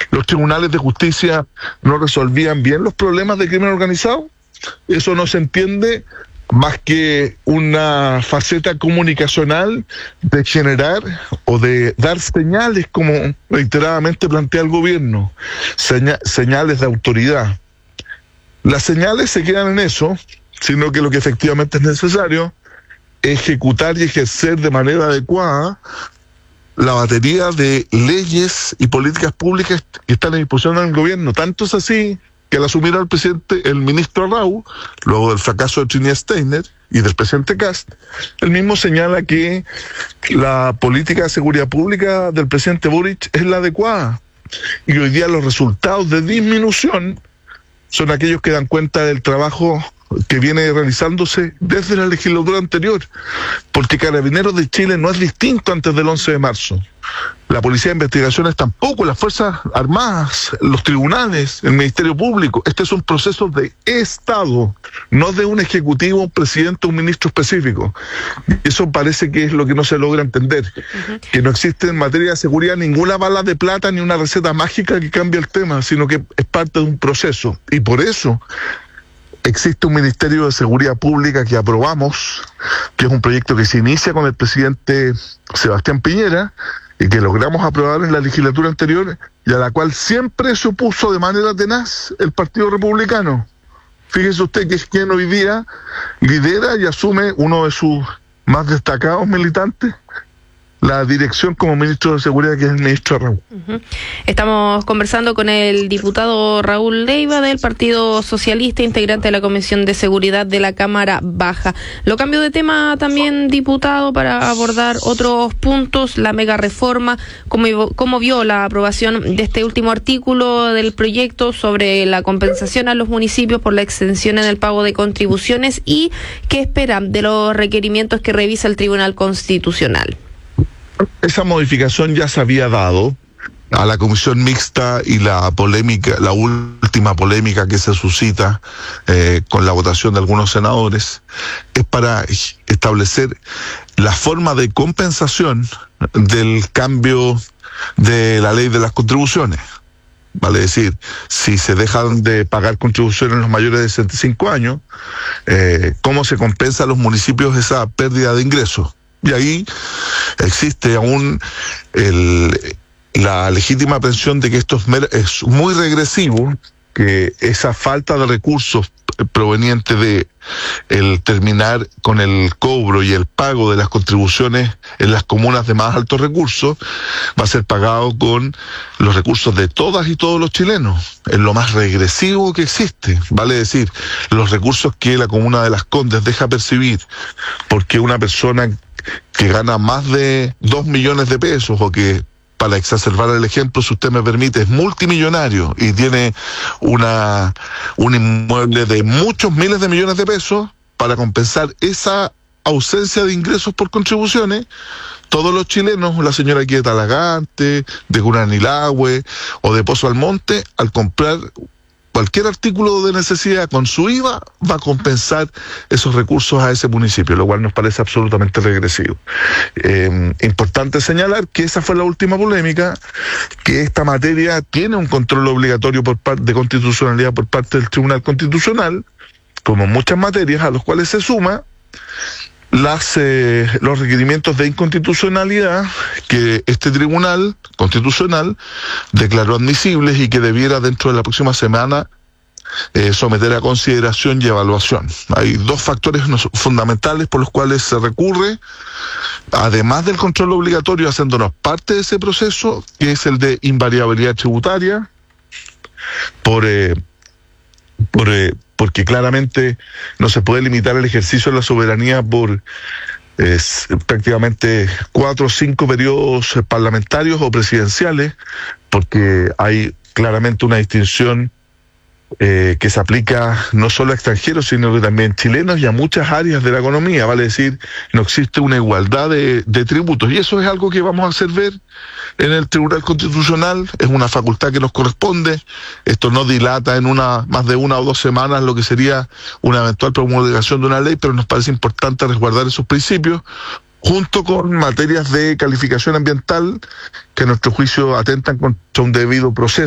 los tribunales de justicia no resolvían bien los problemas de crimen organizado. Eso no se entiende más que una faceta comunicacional de generar o de dar señales, como reiteradamente plantea el gobierno, señales de autoridad. Las señales se quedan en eso, sino que lo que efectivamente es necesario es ejecutar y ejercer de manera adecuada la batería de leyes y políticas públicas que están a disposición del gobierno. Tanto es así que al asumir al presidente, el ministro Arrau, luego del fracaso de Trinidad Steiner y del presidente Kast, él mismo señala que la política de seguridad pública del presidente Boric es la adecuada. Y hoy día los resultados de disminución son aquellos que dan cuenta del trabajo que viene realizándose desde la legislatura anterior, porque Carabineros de Chile no es distinto antes del 11 de marzo. La Policía de Investigaciones tampoco, las Fuerzas Armadas, los tribunales, el Ministerio Público. Este es un proceso de Estado, no de un ejecutivo, un presidente, un ministro específico. Eso parece que es lo que no se logra entender, que no existe en materia de seguridad ninguna bala de plata ni una receta mágica que cambie el tema, sino que es parte de un proceso. Y por eso existe un Ministerio de Seguridad Pública que aprobamos, que es un proyecto que se inicia con el presidente Sebastián Piñera y que logramos aprobar en la legislatura anterior y a la cual siempre se opuso de manera tenaz el Partido Republicano. Fíjese usted que es quien hoy día lidera y asume uno de sus más destacados militantes la dirección como ministro de Seguridad, que es el ministro Arrau. Estamos conversando con el diputado Raúl Leiva del Partido Socialista, integrante de la Comisión de Seguridad de la Cámara Baja. Lo cambio de tema también, diputado, para abordar otros puntos, la mega reforma, cómo vio la aprobación de este último artículo del proyecto sobre la compensación a los municipios por la extensión en el pago de contribuciones y qué espera de los requerimientos que revisa el Tribunal Constitucional. Esa modificación ya se había dado a la comisión mixta y la última polémica que se suscita con la votación de algunos senadores es para establecer la forma de compensación del cambio de la ley de las contribuciones. Vale decir, si se dejan de pagar contribuciones los mayores de 65 años, ¿cómo se compensa a los municipios esa pérdida de ingresos? Y ahí existe aún la legítima aprehensión de que esto es muy regresivo, que esa falta de recursos proveniente de el terminar con el cobro y el pago de las contribuciones en las comunas de más altos recursos va a ser pagado con los recursos de todas y todos los chilenos. Es lo más regresivo que existe, vale decir, los recursos que la comuna de Las Condes deja percibir porque una persona que gana más de 2 millones de pesos o que, para exacerbar el ejemplo, si usted me permite, es multimillonario y tiene un inmueble de muchos miles de millones de pesos, para compensar esa ausencia de ingresos por contribuciones, todos los chilenos, la señora aquí de Talagante, de Curanilahue o de Pozo Almonte, al comprar cualquier artículo de necesidad con su IVA, va a compensar esos recursos a ese municipio, lo cual nos parece absolutamente regresivo. Importante señalar que esa fue la última polémica, que esta materia tiene un control obligatorio de constitucionalidad por parte del Tribunal Constitucional, como muchas materias a los cuales se suma los requerimientos de inconstitucionalidad que este Tribunal Constitucional declaró admisibles y que debiera dentro de la próxima semana someter a consideración y evaluación. Hay dos factores fundamentales por los cuales se recurre, además del control obligatorio, haciéndonos parte de ese proceso, que es el de invariabilidad tributaria, porque claramente no se puede limitar el ejercicio de la soberanía por prácticamente 4 o 5 periodos parlamentarios o presidenciales, porque hay claramente una distinción que se aplica no solo a extranjeros, sino que también chilenos y a muchas áreas de la economía. Vale decir, no existe una igualdad de tributos, y eso es algo que vamos a hacer ver en el Tribunal Constitucional. Es una facultad que nos corresponde. Esto no dilata en más de 1 o 2 semanas lo que sería una eventual promulgación de una ley, pero nos parece importante resguardar esos principios, junto con materias de calificación ambiental que a nuestro juicio atentan contra un debido proceso.